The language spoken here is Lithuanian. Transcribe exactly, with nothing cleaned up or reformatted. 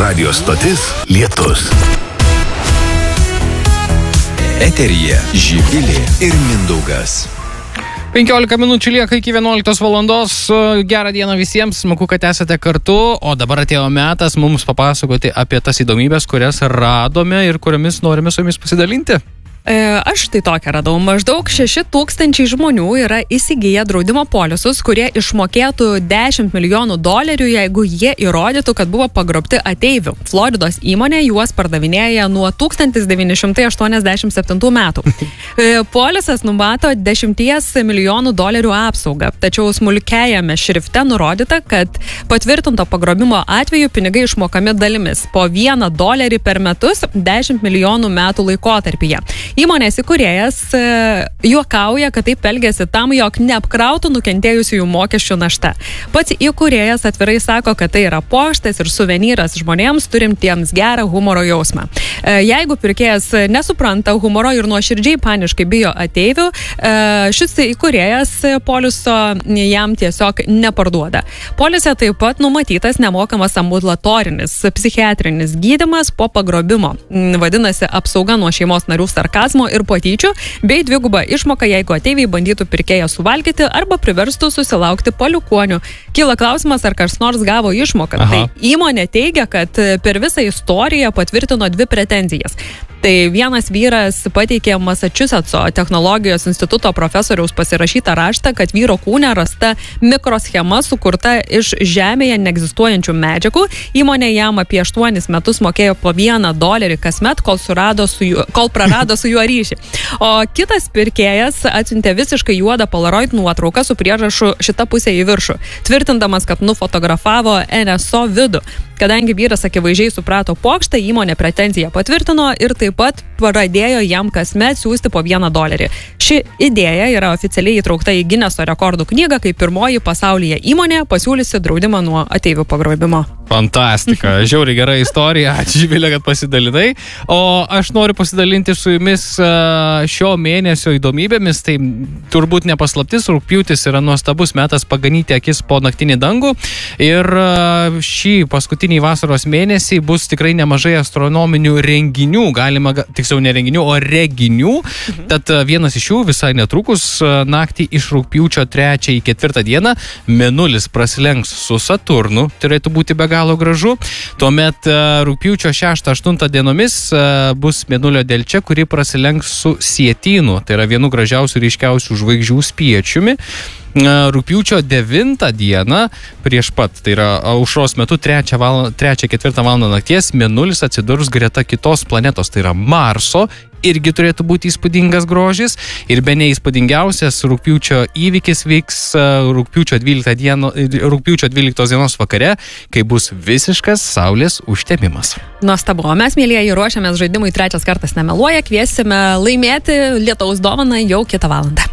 Radio stotis Lietus. Eteryje Živilė ir Mindaugas. penkiolika minučių lieka iki vienuoliktos valandos. Gerą dieną visiems, smagu, kad esate kartu. O dabar atėjo metas mums papasakoti apie tas įdomybės, kurias radome ir kuriomis norime su jumis pasidalinti. E, aš tai tokią radau. Maždaug šeši tūkstančiai žmonių yra įsigiję draudimo polisus, kurie išmokėtų dešimt milijonų dolerių, jeigu jie įrodytų, kad buvo pagrobti ateivių. Floridos įmonė juos pardavinėja nuo tūkstantis devyni šimtai aštuoniasdešimt septintų metų. E, polisas numato dešimties milijonų dolerių apsaugą, tačiau smulkiajame šrifte nurodyta, kad patvirtinto pagrobimo atveju pinigai išmokami dalimis po vieną dolerį per metus dešimt milijonų metų laikotarpyje. Įmonės įkūrėjas e, juokauja, kad taip elgiasi tam, jog neapkrautų nukentėjusiųjų mokesčių našta. Pats įkūrėjas atvirai sako, kad tai yra pokštas ir suvenyras žmonėms turintiems gerą humoro jausmą. E, jeigu pirkėjas nesupranta humoro ir nuoširdžiai paniškai bijo ateivių, e, šis įkūrėjas poliso jam tiesiog neparduoda. Polise taip pat numatytas nemokamas ambulatorinis psichiatrinis gydymas po pagrobimo. Vadinasi, apsauga nuo šeimos narių sarkazmo ir patyčių, bei dvigubą išmoką, jeigu ateiviai bandytų pirkėją suvalgyti arba priverstų susilaukti palikuonių. Kyla klausimas, ar kas nors gavo išmoką. Aha. Tai įmonė teigia, kad per visą istoriją patvirtino dvi pretenzijas. Tai vienas vyras pateikė Massachusetso technologijos instituto profesoriaus pasirašytą raštą, kad vyro kūne rasta mikroschema sukurta iš žemėje neegzistuojančių medžiagų. Įmonė jam apie aštuonis metus mokėjo po vieną dolerį kasmet, kol, surado su juo, kol prarado su juo ryšį. O kitas pirkėjas atsiuntė visiškai juodą Polaroid nuotrauką su prierašu šitą pusę į viršų, tvirtindamas, kad nufotografavo N S O vidų. Kadangi vyras akivaizdžiai suprato pokštą, įmonė pretenziją patvirtino ir taip pat pradėjo jam kasmet siūsti po vieną dolerį. Ši idėja yra oficialiai įtraukta į Gineso rekordų knygą kaip pirmoji pasaulyje įmonė pasiūlysi draudimą nuo ateivių pagrobimo. Fantastika, žiauriai gera istorija, ačiū Živilė, kad pasidalinai. O aš noriu pasidalinti su jumis šio mėnesio įdomybėmis. Tai turbūt nepaslaptis, rugpjūtis yra nuostabus metas paganyti akis po naktinį dangų. Ir šį paskutinį vasaros mėnesį bus tikrai nemažai astronominių renginių, galima, tiksliau ne renginių, o reginių. Mhm. Tad vienas iš jų visai netrukus naktį iš rugpjūčio trečią į ketvirtą dieną Mėnulis prasilenks su Saturnu, turėtų būti be galo gražu. Tuomet rugpjūčio šeštą aštuntą dienomis bus Mėnulio delčia, kuri prasilenks su Sietynu, tai yra vienu gražiausių ryškiausių žvaigždžių spiečiumi. Rugpjūčio devintą dieną prieš pat, tai yra aušros metu trečią ketvirtą valandą nakties Mėnulis atsidurs greta kitos planetos, tai yra Marso. Irgi turėtų būti įspūdingas grožis. Ir bene įspūdingiausias rugpjūčio įvykis vyks rugpjūčio dvyliktą dieną, rugpjūčio dvyliktos dienos vakare, kai bus visiškas saulės užtemimas. Nuostabu. Mes, mielieji, ruošiamės žaidimui trečias kartas nemeluoja. Kviesime laimėti lietaus dovaną jau kitą valandą.